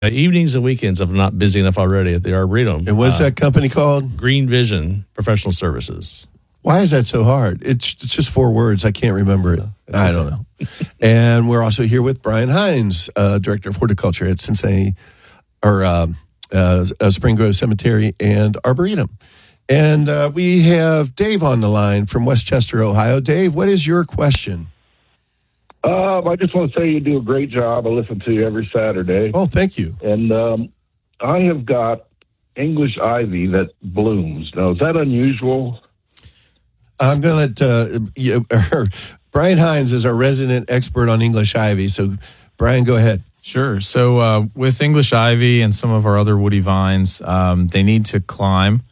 evenings and weekends if I'm not busy enough already at the Arboretum. And what's that company called? Green Vision Professional Services. Why is that so hard? It's just 4 words. I can't remember it. I don't know. And we're also here with Brian Hines, Director of Horticulture at Cincinnati, or Spring Grove Cemetery and Arboretum. And we have Dave on the line from Westchester, Ohio. Dave, what is your question? I just want to say you do a great job. I listen to you every Saturday. Oh, thank you. And I have got English ivy that blooms. Now, is that unusual? I'm going to let Brian Hines is our resident expert on English ivy. So, Brian, go ahead. Sure. So with English ivy and some of our other woody vines, they need to climb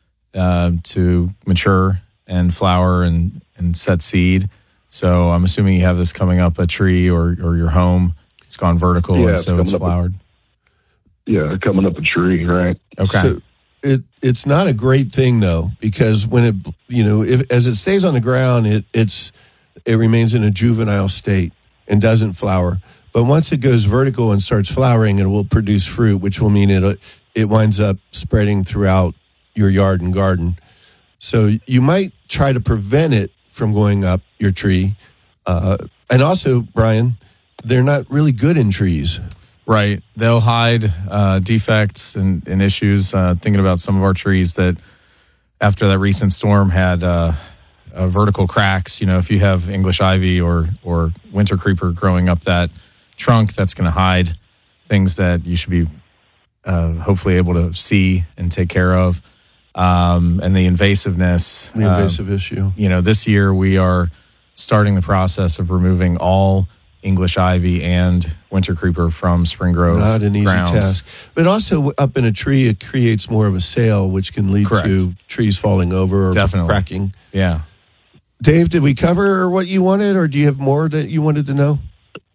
to mature and flower and set seed. So I'm assuming you have this coming up a tree or your home. It's gone vertical, and so it's flowered. Coming up a tree, right? Okay. So it's not a great thing though, because when it as it stays on the ground, it remains in a juvenile state and doesn't flower. But once it goes vertical and starts flowering, it will produce fruit, which will mean it winds up spreading throughout your yard and garden. So you might try to prevent it from going up your tree. And also, Brian, they're not really good in trees. Right. They'll hide defects and issues. Thinking about some of our trees that after that recent storm had vertical cracks. If you have English ivy or winter creeper growing up that trunk, that's going to hide things that you should be hopefully able to see and take care of. And the invasiveness. The invasive issue. This year we are starting the process of removing all English ivy and winter creeper from Spring Grove Not an easy grounds. task. But also up in a tree, it creates more of a sail, which can lead to trees falling over or cracking. Yeah. Dave, did we cover what you wanted, or do you have more that you wanted to know?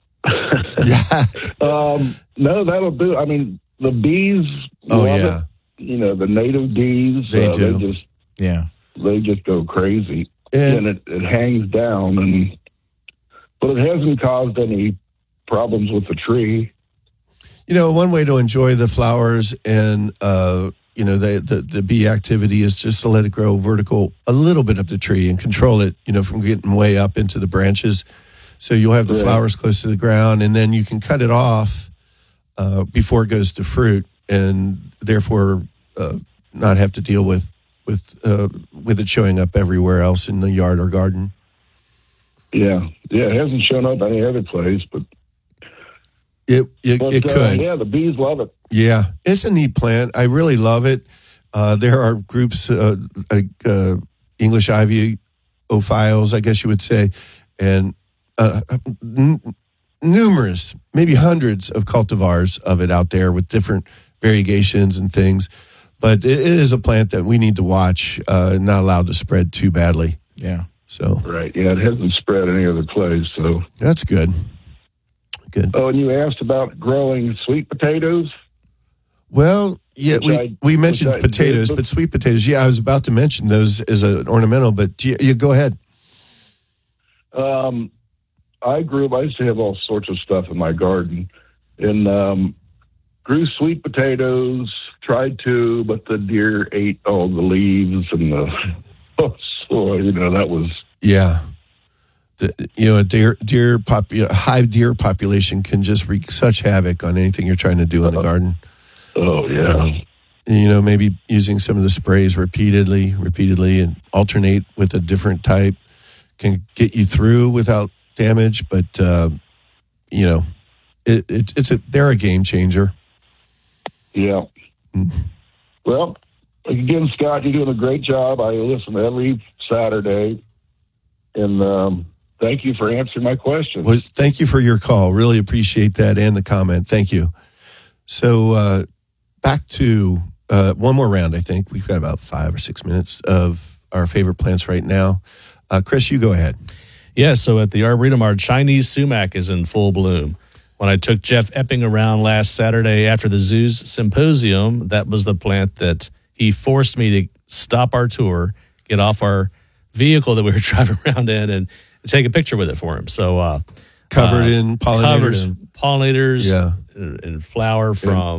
Yeah. No, that'll do. I mean, the bees love it. The native bees. They do. They just go crazy. And it hangs down, but it hasn't caused any problems with the tree. One way to enjoy the flowers and, the bee activity is just to let it grow vertical a little bit up the tree and control it, from getting way up into the branches. So you'll have the flowers close to the ground, and then you can cut it off before it goes to fruit, and therefore not have to deal with it showing up everywhere else in the yard or garden. Yeah, it hasn't shown up any other place, but it could. Yeah, the bees love it. Yeah, it's a neat plant. I really love it. There are groups like English ivy ophiles, I guess you would say, and numerous, maybe hundreds of cultivars of it out there with different variegations and things. But it is a plant that we need to watch, not allowed to spread too badly. Yeah. So right. Yeah, it hasn't spread any other place. So that's good. Good. Oh, and you asked about growing sweet potatoes? Well, yeah, we mentioned potatoes, but sweet potatoes. Yeah, I was about to mention those as an ornamental, but you go ahead. I used to have all sorts of stuff in my garden, and grew sweet potatoes, tried to, but the deer ate all the leaves and that was... Yeah. A hive deer population can just wreak such havoc on anything you're trying to do in the garden. Oh, yeah. Maybe using some of the sprays repeatedly and alternate with a different type can get you through without damage, but, they're a game changer. Yeah. Well, again, Scott, you're doing a great job. I listen every Saturday, and thank you for answering my questions. Well, thank you for your call. Really appreciate that and the comment. Thank you. So back to one more round, I think. We've got about 5 or 6 minutes of our favorite plants right now. Chris, you go ahead. Yeah, so at the Arboretum, our Chinese sumac is in full bloom. When I took Jeff Epping around last Saturday after the zoo's symposium, that was the plant that he forced me to stop our tour, get off our vehicle that we were driving around in, and take a picture with it for him. So covered in pollinators. pollinators Yeah. and flower from